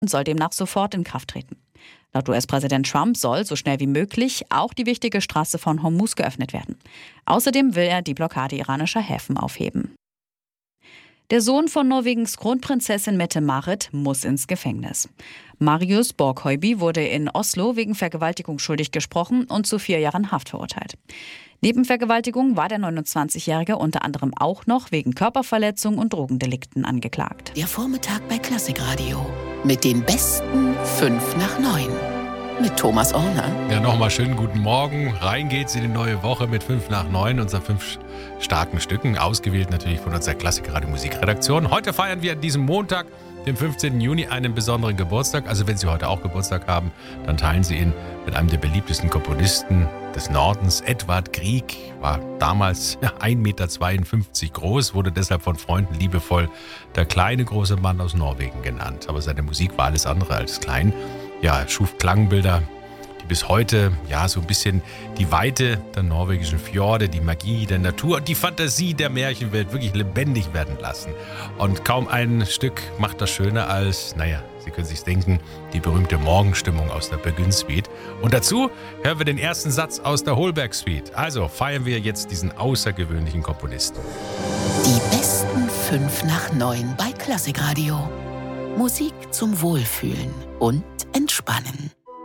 soll demnach sofort in Kraft treten. Laut US-Präsident Trump soll so schnell wie möglich auch die wichtige Straße von Hormuz geöffnet werden. Außerdem will er die Blockade iranischer Häfen aufheben. Der Sohn von Norwegens Kronprinzessin Mette-Marit muss ins Gefängnis. Marius Borchhøiby wurde in Oslo wegen Vergewaltigung schuldig gesprochen und zu 4 Jahren Haft verurteilt. Neben Vergewaltigung war der 29-Jährige unter anderem auch noch wegen Körperverletzung und Drogendelikten angeklagt. Der Vormittag bei Klassikradio mit den besten 5 nach 9. Mit Thomas Orner. Ja, nochmal schönen guten Morgen. Rein geht's in die neue Woche mit 5 nach 9, unseren 5 starken Stücken. Ausgewählt natürlich von unserer Klassikradio Musikredaktion. Heute feiern wir an diesem Montag, dem 15. Juni, einen besonderen Geburtstag. Also wenn Sie heute auch Geburtstag haben, dann teilen Sie ihn mit einem der beliebtesten Komponisten des Nordens. Edvard Grieg war damals 1,52 Meter groß, wurde deshalb von Freunden liebevoll der kleine große Mann aus Norwegen genannt. Aber seine Musik war alles andere als klein. Ja, er schuf Klangbilder, die bis heute so ein bisschen die Weite der norwegischen Fjorde, die Magie der Natur und die Fantasie der Märchenwelt wirklich lebendig werden lassen. Und kaum ein Stück macht das schöner als, Sie können sich denken, die berühmte Morgenstimmung aus der Burgund Suite. Und dazu hören wir den ersten Satz aus der Holberg Suite. Also feiern wir jetzt diesen außergewöhnlichen Komponisten. Die besten 5 nach 9 bei Klassikradio. Musik zum Wohlfühlen und Entspannen.